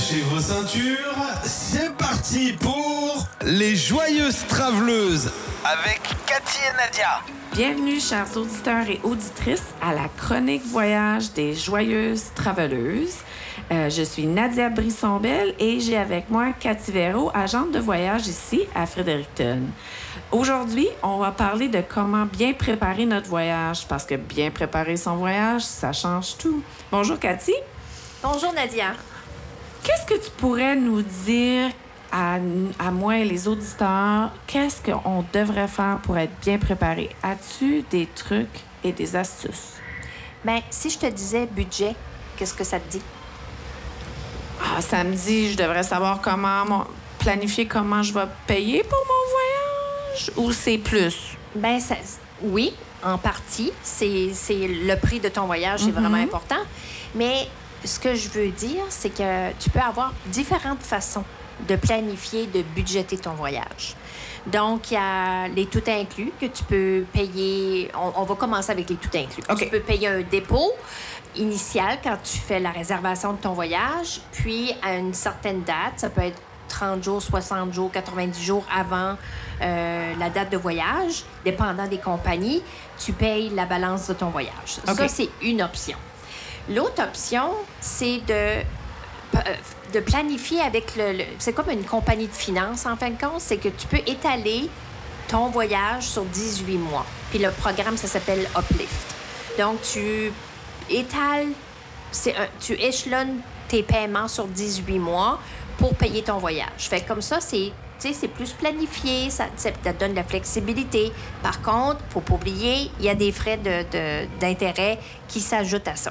Attachez vos ceintures, c'est parti pour les Joyeuses Traveleuses avec Cathy et Nadia. Bienvenue, chers auditeurs et auditrices, à la chronique voyage des Joyeuses Traveleuses. Je suis Nadia Brisson-Bell et j'ai avec moi Cathy Véro, agente de voyage ici à Fredericton. Aujourd'hui, on va parler de comment bien préparer notre voyage, parce que bien préparer son voyage, ça change tout. Bonjour Cathy. Bonjour Nadia. Qu'est-ce que tu pourrais nous dire à moi et les auditeurs? Qu'est-ce qu'on devrait faire pour être bien préparé? As-tu des trucs et des astuces? Bien, si je te disais budget, qu'est-ce que ça te dit? Ah, ça me dit, je devrais savoir planifier comment je vais payer pour mon voyage, ou c'est plus? Bien, oui, en partie. C'est le prix de ton voyage, c'est vraiment important. Mais ce que je veux dire, c'est que tu peux avoir différentes façons de planifier, de budgéter ton voyage. Donc, il y a les tout inclus que tu peux payer. On va commencer avec les tout inclus. Okay. Tu peux payer un dépôt initial quand tu fais la réservation de ton voyage, puis à une certaine date, ça peut être 30 jours, 60 jours, 90 jours avant la date de voyage, dépendant des compagnies, tu payes la balance de ton voyage. Okay. Ça, c'est une option. L'autre option, c'est de planifier avec c'est comme une compagnie de finances, en fin de compte, c'est que tu peux étaler ton voyage sur 18 mois. Puis le programme, ça s'appelle Uplift. Donc, tu étales, tu échelonnes tes paiements sur 18 mois pour payer ton voyage. Fait que comme ça, c'est plus planifié, ça te donne de la flexibilité. Par contre, il ne faut pas oublier, il y a des frais d'intérêt qui s'ajoutent à ça.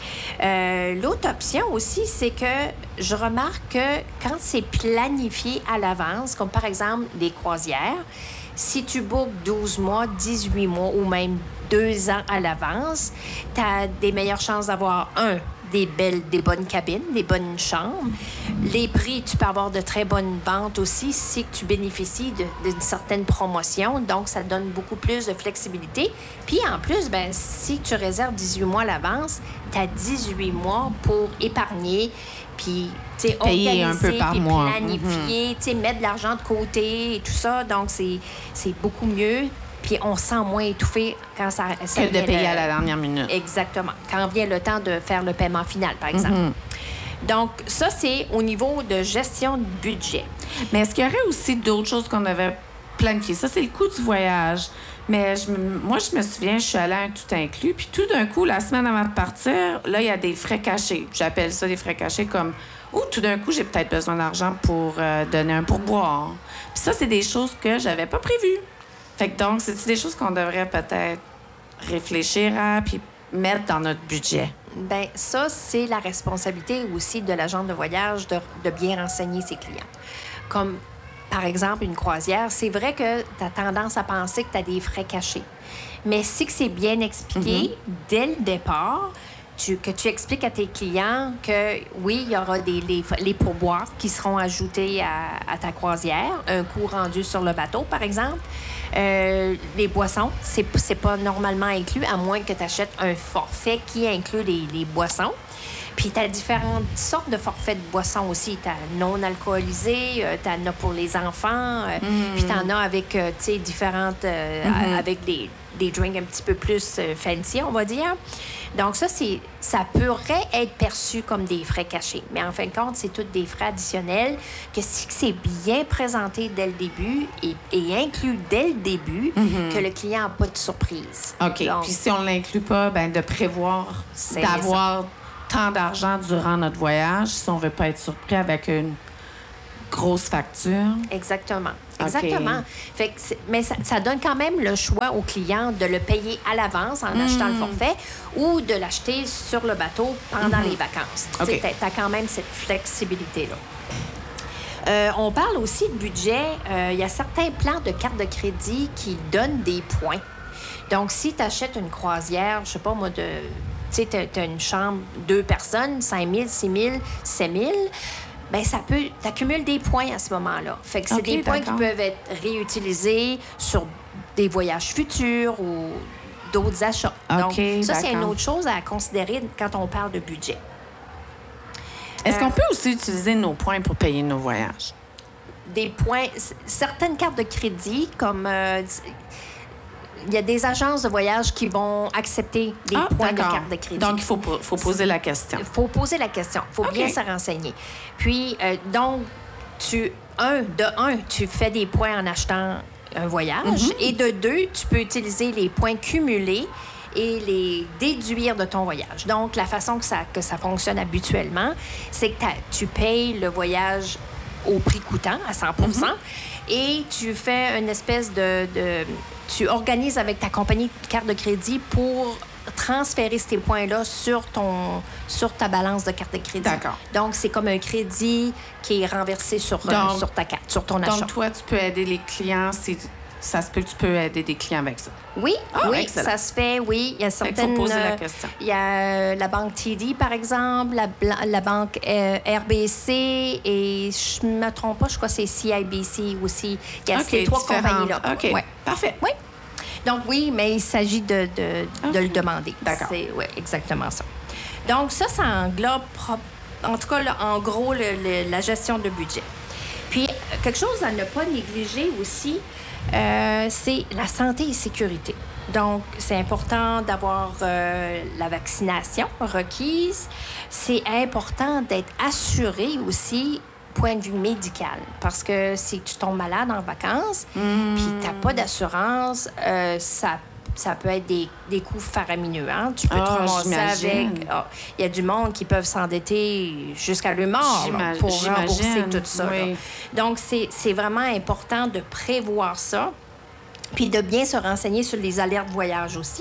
L'autre option aussi, c'est que je remarque que quand c'est planifié à l'avance, comme par exemple les croisières, si tu bookes 12 mois, 18 mois ou même 2 ans à l'avance, tu as des meilleures chances d'avoir des bonnes cabines, des bonnes chambres. Les prix, tu peux avoir de très bonnes ventes aussi si tu bénéficies d'une certaine promotion. Donc, ça donne beaucoup plus de flexibilité. Puis, en plus, si tu réserves 18 mois à l'avance, tu as 18 mois pour épargner, puis payer un peu par mois. Planifier, mettre de l'argent de côté et tout ça. Donc, c'est beaucoup mieux. Puis on se sent moins étouffé quand ça que de payer à la dernière minute. Exactement. Quand vient le temps de faire le paiement final, par exemple. Donc, ça, c'est au niveau de gestion de budget. Mais est-ce qu'il y aurait aussi d'autres choses qu'on avait planifiées? Ça, c'est le coût du voyage. Mais moi, je me souviens, je suis allée à un tout inclus. Puis tout d'un coup, la semaine avant de partir, là, il y a des frais cachés. J'appelle ça des frais cachés comme... Ou tout d'un coup, j'ai peut-être besoin d'argent pour donner un pourboire. Puis ça, c'est des choses que j'avais pas prévues. Fait que donc, c'est des choses qu'on devrait peut-être réfléchir à puis mettre dans notre budget. Bien, ça, c'est la responsabilité aussi de l'agent de voyage de bien renseigner ses clients. Comme, par exemple, une croisière, c'est vrai que tu as tendance à penser que tu as des frais cachés. Mais si que c'est bien expliqué dès le départ, que tu expliques à tes clients que, oui, il y aura les pourboires qui seront ajoutés à ta croisière, un coût rendu sur le bateau, par exemple. Les boissons, c'est pas normalement inclus, à moins que tu achètes un forfait qui inclut les boissons. Puis tu as différentes sortes de forfaits de boissons aussi. Tu as non alcoolisé, tu en as pour les enfants, puis tu en as avec, différentes, avec des drinks un petit peu plus fancy, on va dire. Donc ça pourrait être perçu comme des frais cachés. Mais en fin de compte, c'est tous des frais additionnels que si c'est bien présenté dès le début et inclus dès le début, que le client n'a pas de surprise. OK. Donc, puis si on ne l'inclut pas, de prévoir d'avoir tant d'argent durant notre voyage si on ne veut pas être surpris avec une grosse facture. Exactement. Exactement. Fait que mais ça donne quand même le choix au client de le payer à l'avance en achetant le forfait ou de l'acheter sur le bateau pendant les vacances. Tu as quand même cette flexibilité-là. On parle aussi de budget. Il y a certains plans de carte de crédit qui donnent des points. Donc, si tu achètes une croisière, je sais pas moi, tu as une chambre, 2 personnes, 5 000, 6 000, 7 000, t'accumules des points à ce moment-là. Fait que c'est des points qui peuvent être réutilisés sur des voyages futurs ou d'autres achats. Donc, ça, c'est une autre chose à considérer quand on parle de budget. Est-ce qu'on peut aussi utiliser nos points pour payer nos voyages? Des points, certaines cartes de crédit, comme il y a des agences de voyage qui vont accepter des points de carte de crédit. Donc, il faut poser la question. Il faut poser la question. Il faut bien se renseigner. Puis, donc, tu fais des points en achetant un voyage. Et de 2, tu peux utiliser les points cumulés et les déduire de ton voyage. Donc, la façon que ça fonctionne habituellement, c'est que tu payes le voyage au prix coûtant, à 100 et tu fais une espèce tu organises avec ta compagnie de carte de crédit pour transférer ces points-là sur ta balance de carte de crédit. D'accord. Donc, c'est comme un crédit qui est renversé sur ta carte, sur ton achat. Donc, toi, tu peux aider les clients ça se peut que tu peux aider des clients avec ça. Oui, oui, excellent. Ça se fait, oui. Il y a certaines... Il faut poser la question. Il y a la banque TD, par exemple, la banque RBC et, je ne me trompe pas, je crois que c'est CIBC aussi. Il y a ces 3 compagnies-là. OK, ouais. Parfait. Oui. Donc, oui, mais il s'agit de le demander. D'accord. C'est exactement ça. Donc, ça englobe, en tout cas, là, en gros, la gestion de budget. Puis, quelque chose à ne pas négliger aussi, c'est la santé et sécurité. Donc, c'est important d'avoir la vaccination requise. C'est important d'être assuré aussi point de vue médical. Parce que si tu tombes malade en vacances, puis tu n'as pas d'assurance, ça peut être des coûts faramineux. Hein? Tu peux te ramasser avec... Il y a du monde qui peuvent s'endetter jusqu'à leur mort pour rembourser tout ça. Oui. Donc, c'est vraiment important de prévoir ça, puis de bien se renseigner sur les alertes voyage aussi.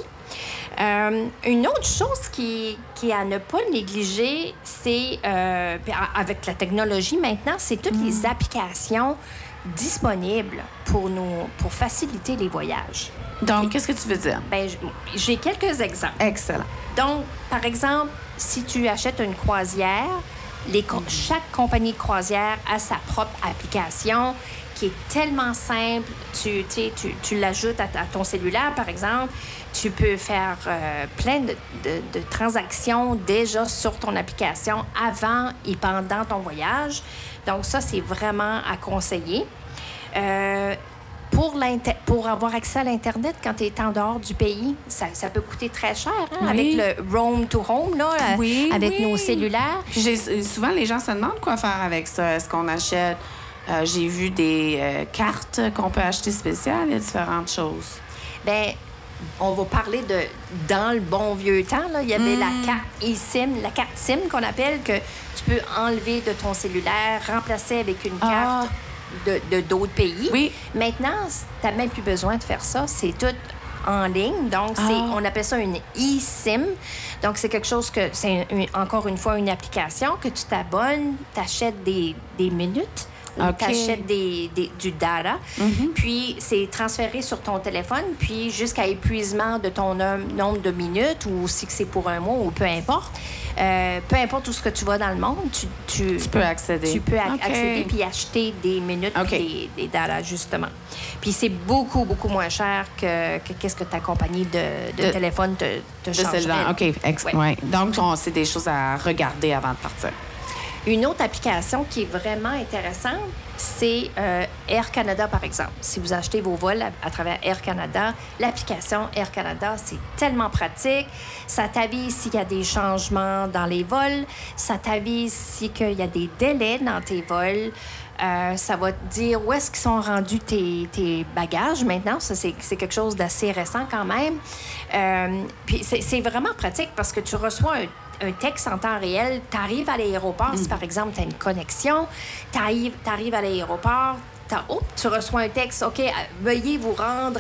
Une autre chose qui à ne pas négliger, c'est, avec la technologie maintenant, c'est toutes les applications disponibles pour faciliter les voyages. Donc, qu'est-ce que tu veux dire? Bien, j'ai quelques exemples. Excellent. Donc, par exemple, si tu achètes une croisière, chaque compagnie de croisière a sa propre application qui est tellement simple. Tu l'ajoutes à ton cellulaire, par exemple. Tu peux faire plein de transactions déjà sur ton application avant et pendant ton voyage. Donc, ça, c'est vraiment à conseiller. Pour avoir accès à l'Internet quand tu es en dehors du pays, ça peut coûter très cher, hein, oui. avec le Roam to Home, là, avec nos cellulaires. Souvent, les gens se demandent quoi faire avec ça. Est-ce qu'on achète... j'ai vu des cartes qu'on peut acheter spéciales. Il y a différentes choses. Bien, on va parler dans le bon vieux temps, là, il y avait la carte eSIM, la carte SIM qu'on appelle, que tu peux enlever de ton cellulaire, remplacer avec une carte d'autres pays. Oui. Maintenant, tu n'as même plus besoin de faire ça. C'est tout en ligne. Donc, on appelle ça une eSIM. Donc, c'est quelque chose que c'est encore une fois une application que tu t'abonnes, tu achètes des minutes. Tu achètes du data, puis c'est transféré sur ton téléphone, puis jusqu'à épuisement de ton nombre de minutes, ou si c'est pour un mois, ou peu importe où ce que tu vas dans le monde, tu peux accéder. Tu peux accéder puis acheter des minutes puis des data, justement. Puis c'est beaucoup, beaucoup moins cher que qu'est-ce que ta compagnie de téléphone te changerait. OK. Ouais. Donc, c'est des choses à regarder avant de partir. Une autre application qui est vraiment intéressante, c'est Air Canada, par exemple. Si vous achetez vos vols à travers Air Canada, l'application Air Canada, c'est tellement pratique. Ça t'avise s'il y a des changements dans les vols. Ça t'avise s'il y a des délais dans tes vols. Ça va te dire où est-ce qu'ils sont rendus tes bagages maintenant. Ça, c'est quelque chose d'assez récent quand même. Puis c'est vraiment pratique parce que tu reçois un texte en temps réel. Tu arrives à l'aéroport, si par exemple tu as une connexion, tu arrives à l'aéroport, tu reçois un texte, OK, veuillez vous rendre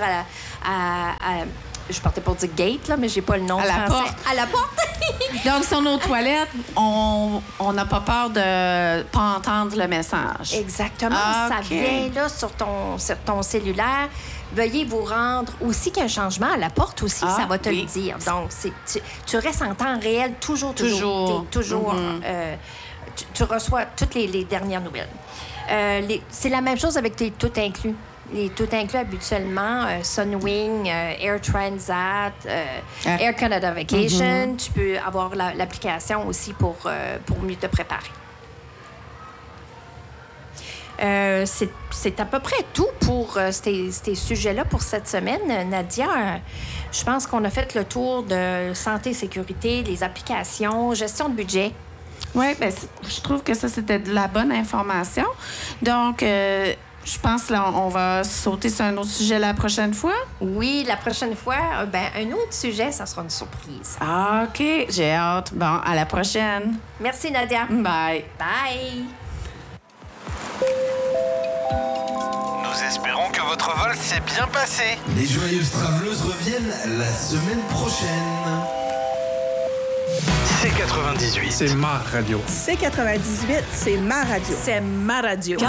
je partais pour dire gate, là, mais j'ai pas le nom français. Porte. À la porte. Donc, sur nos toilettes, on n'a pas peur de pas entendre le message. Exactement. Ça vient là sur ton cellulaire. Veuillez vous rendre. Aussi qu'il y a un changement à la porte aussi, ça va te le dire. Donc, tu restes en temps réel toujours. Tu reçois toutes les dernières nouvelles. C'est la même chose avec tes tout inclus. Les tout inclus habituellement, Sunwing, Air Transat, Air Canada Vacation. Tu peux avoir l'application aussi pour mieux te préparer. C'est à peu près tout pour ces sujets-là pour cette semaine. Nadia, je pense qu'on a fait le tour de santé, sécurité, les applications, gestion de budget. Oui, bien, je trouve que ça, c'était de la bonne information. Donc, je pense là, on va sauter sur un autre sujet la prochaine fois. Oui, la prochaine fois, un autre sujet, ça sera une surprise. Ah, OK, j'ai hâte. Bon, à la prochaine. Merci, Nadia. Bye. Bye. Nous espérons que votre vol s'est bien passé. Les Joyeuses Traveleuses reviennent la semaine prochaine. C98. C'est ma radio. C98, c'est ma radio. C'est ma radio.